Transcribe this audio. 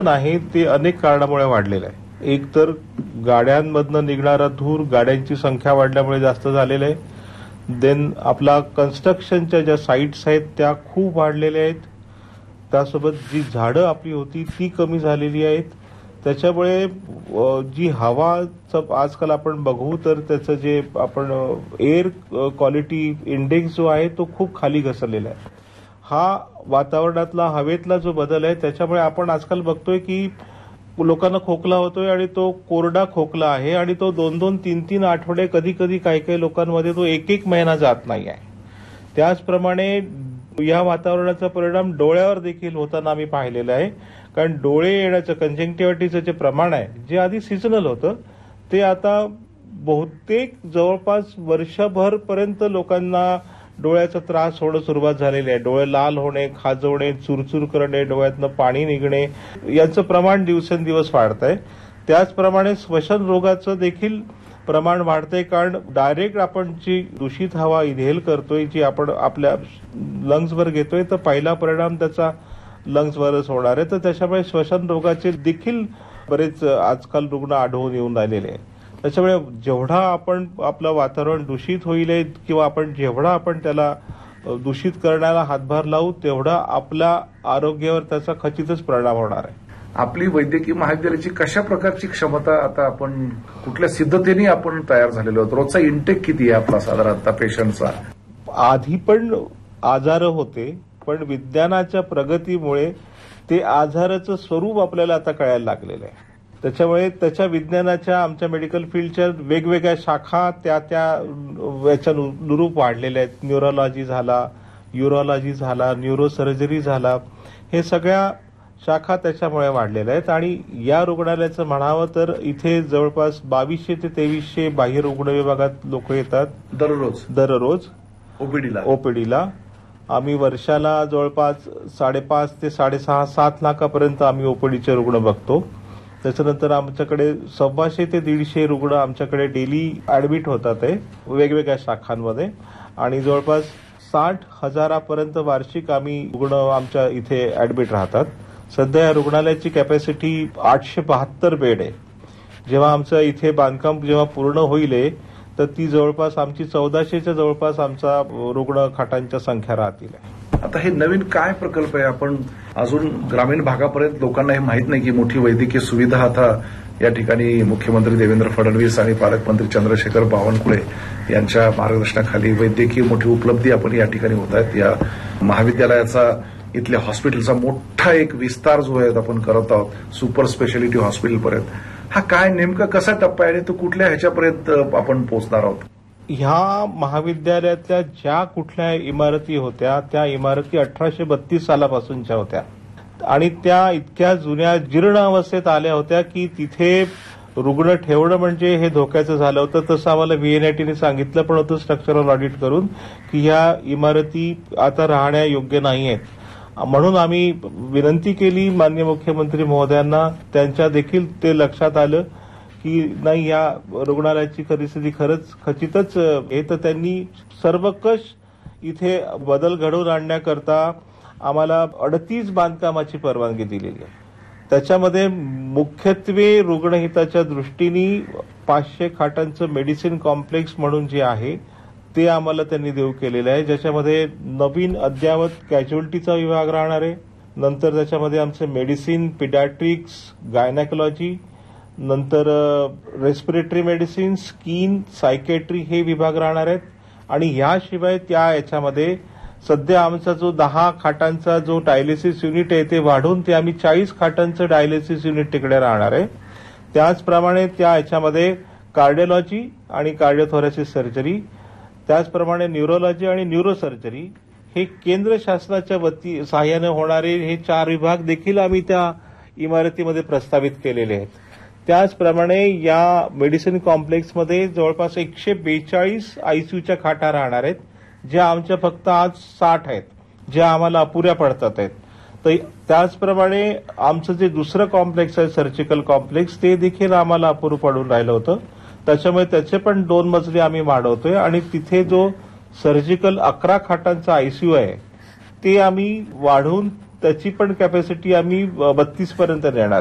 आहे ते अनेक कारणामुळे वाढलेलं आहे. एक तर गाड्यांमधनं निघणारा धूर, गाड्यांची संख्या वाढल्यामुळे जास्त झालेलं आहे. देन आपला कन्स्ट्रक्शनच्या ज्या साईट्स आहेत त्या खूप वाढलेल्या आहेत. त्यासोबत जी झाडं आपली होती ती कमी झालेली आहेत. त्याच्यामुळे जी हवा आजकाल आपण बघू तर त्याचं जे आपण एअर क्वालिटी इंडेक्स जो आहे तो खूप खाली घसरलेला आहे. हा वातावरणातला हवेतला जो बदल आहे त्याच्यामुळे आपण आजकाल बघतोय की लोकांना खोकला होतोय आणि तो कोरडा खोकला आहे आणि तो 2-2, 3-3 आठवडे कधी कधी काही लोकांमध्ये तो 1-1 महिना जात नाही आहे. त्याचप्रमाणे या वातावरणाचा परिणाम डोळ्यावर देखील होताना आम्ही पाहिलेला आहे. कारण डोळे येण्याचं कंजंक्टिव्हिटीचं जे प्रमाण आहे जे आधी सिजनल होतं ते आता बहुतेक जवळपास वर्षभरपर्यंत लोकांना डोळ्याचा त्रास होणं सुरुवात झालेली आहे. डोळे लाल होणे, खाजवणे, चुरचूर करणे, डोळ्यातनं पाणी निघणे यांचं प्रमाण दिवसेंदिवस वाढत आहे. त्याचप्रमाणे श्वसन रोगाचं देखील प्रमाण वाढतंय. कारण डायरेक्ट आपण जी दूषित हवा इन्हेल करतोय, जी आपण आपल्या लंग्सवर घेतोय, तर पहिला परिणाम त्याचा लंग्सवरच होणार आहे. तर त्याच्यामुळे श्वसन रोगाचे देखील बरेच आजकाल रुग्ण आढळून येऊन राहिलेले आहेत. त्याच्यामुळे जेवढा आपण आपलं वातावरण दूषित होईल किंवा जेवढा आपण त्याला दूषित करण्याला हातभार लावू तेवढा आपल्या आरोग्यावर त्याचा खचितच परिणाम होणार आहे. आपली वैद्यकीय महाविद्यालयाची कशा प्रकारची क्षमता आता आपण कुठल्या सिद्धतेने आपण तयार झालेलो आहोत? रोजचा इंटेक किती आहे आपला साधारणतः पेशंटचा? आधी पण आजार होते पण विज्ञानाच्या प्रगतीमुळे ते आजाराचं स्वरूप आपल्याला आता कळायला लागलेलं आहे. त्याच्यामुळे त्याच्या विज्ञानाच्या आमच्या मेडिकल फील्डच्या वेगवेगळ्या शाखा त्या याच्या अनुरूप वाढलेल्या आहेत. न्यूरोलॉजी झाला, युरोलॉजी झाला, न्यूरोसर्जरी झाला, हे सगळ्या शाखा त्याच्यामुळे वाढलेल्या आहेत. आणि या रुग्णालयाचं म्हणावं तर इथे जवळपास 2200 ते 2300 बाह्य रुग्ण विभागात लोक येतात दररोज ओपीडीला. आम्ही वर्षाला जवळपास 5.5 ते 6.5-7 लाखापर्यंत आम्ही ओपीडीचे रुग्ण बघतो. त्याच्यानंतर आमच्याकडे 125 ते 150 रुग्ण आमच्याकडे डेली ऍडमिट होतात आहे वेगवेगळ्या शाखांमध्ये. आणि जवळपास 60,000 वार्षिक आम्ही रुग्ण आमच्या इथे ऍडमिट राहतात. सध्या या रुग्णालयाची कॅपॅसिटी 872 बेड आहे. जेव्हा आमचं इथे बांधकाम जेव्हा पूर्ण होईल तर ती जवळपास आमची 1400च्या जवळपास आमचा रुग्ण खाटांच्या संख्या राहतील. आता हे नवीन काय प्रकल्प आहे? आपण अजून ग्रामीण भागापर्यंत लोकांना हे माहीत नाही की मोठी वैद्यकीय सुविधा आता या ठिकाणी मुख्यमंत्री देवेंद्र फडणवीस आणि पालकमंत्री चंद्रशेखर बावनकुळे यांच्या मार्गदर्शनाखाली वैद्यकीय मोठी उपलब्धी आपण या ठिकाणी होत आहेत. या महाविद्यालयाचा इथल्या हॉस्पिटलचा मोठा एक विस्तार जो आहे आपण करत आहोत सुपर स्पेशालिटी हॉस्पिटलपर्यंत. हा काय नेमका कसा टप्पा आहे आणि तो कुठल्या ह्याच्यापर्यंत आपण पोहोचणार आहोत? ह्या महाविद्यालयातल्या ज्या कुठल्या इमारती होत्या त्या इमारती 1832 सालापासूनच्या होत्या आणि त्या इतक्या जुन्या जीर्ण अवस्थेत आल्या होत्या की तिथे रुग्ण ठेवणं म्हणजे हे धोक्याचं झालं होतं. तसं आम्हाला व्हीएनआयटीने सांगितलं पण होतं स्ट्रक्चरल ऑडिट करून की ह्या इमारती आता राहण्या योग्य नाही आहेत. म्हणून आम्ही विनंती केली माननीय मुख्यमंत्री महोदयांना. त्यांच्या देखील ते लक्षात आलं की नाही या रुग्णालयाची परिस्थिती खरंच खचितच आहे. तर त्यांनी सर्वकष इथे बदल घडवून आणण्याकरता आम्हाला 38 बांधकामाची परवानगी दिलेली आहे. त्याच्यामध्ये मुख्यत्वे रुग्णहिताच्या दृष्टीने 500 खाटांचं मेडिसिन कॉम्प्लेक्स म्हणून जे आहे ते आम्हाला त्यांनी देऊ केलेलं आहे. ज्याच्यामध्ये नवीन अद्ययावत कॅज्युअल्टीचा विभाग राहणार आहे. नंतर त्याच्यामध्ये आमचे मेडिसिन, पिडॅट्रिक्स, गायनॅकोलॉजी, नंतर रेस्पिरेटरी मेडिसिन, स्किन, सायकेट्री हे विभाग राहणार आहेत. आणि याशिवाय याच्यामध्ये सध्या आमचा जो 10 खाटांचा जो डायलिसिस युनिट आहे ते वाढून ते आम्ही 40 खाटांचं डायलिसिस युनिट तिकडे राहणार आहे. त्याचप्रमाणे याच्यामध्ये कार्डिओलॉजी आणि कार्डिओथोरॅसिस सर्जरी, त्याचप्रमाणे न्यूरोलॉजी आणि न्यूरोसर्जरी हे केंद्र शासनाच्या सहाय्याने होणारे हे 4 विभाग देखील आम्ही त्या इमारतीमध्ये प्रस्तावित केलेले आहेत. त्याचप्रमाणे या मेडिसिन कॉम्प्लेक्समध्ये जवळपास 142 आयसीयूच्या खाटा राहणार आहेत ज्या आमच्या फक्त आज 60 आहेत ज्या आम्हाला अपुऱ्या पडतात आहेत. तर त्याचप्रमाणे आमचं जे दुसरं कॉम्प्लेक्स आहे सर्जिकल कॉम्प्लेक्स ते देखील आम्हाला अपुरं पडून राहिलं होतं. त्याच्यामुळे त्याचे पण 2 मजले आम्ही वाढवतोय आणि तिथे जो सर्जिकल 11 खाटांचा आयसीयू आहे ते आम्ही वाढवून त्याची पण कॅपॅसिटी आम्ही 32 पर्यंत नेणार.